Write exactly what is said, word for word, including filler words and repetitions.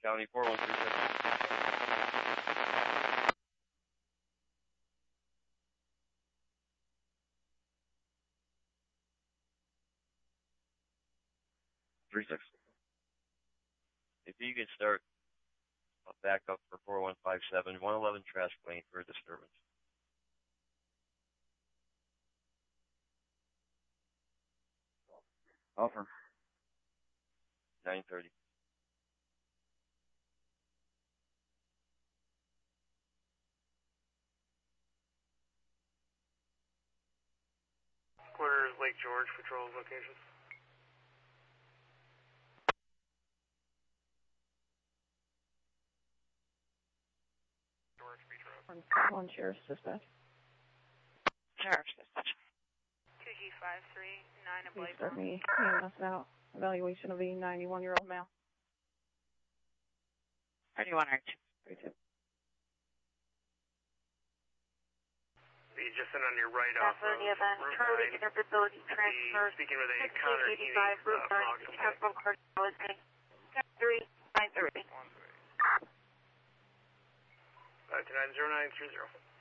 County four one three seven. Three six. If you could start a backup for four one five seven, one eleven Trask Lane for a disturbance. Offer. nine thirty. Quarters Lake George patrol locations. George Beach Road. One Sheriff's Dispatch. Sheriff's Dispatch. two G five three nine a Please Blake. start me E M S now. Evaluation of a ninety-one-year-old male. thirty-one or two. thirty-two. The just in on your right off After of the event, Route Charlie nine. inability The, transfer. speaking with a Connor sixteen Heaney, eighty-five uh, Route Fox nine, complaint. Capital Cardiology. three nine three. One three. Five two nine zero nine three zero.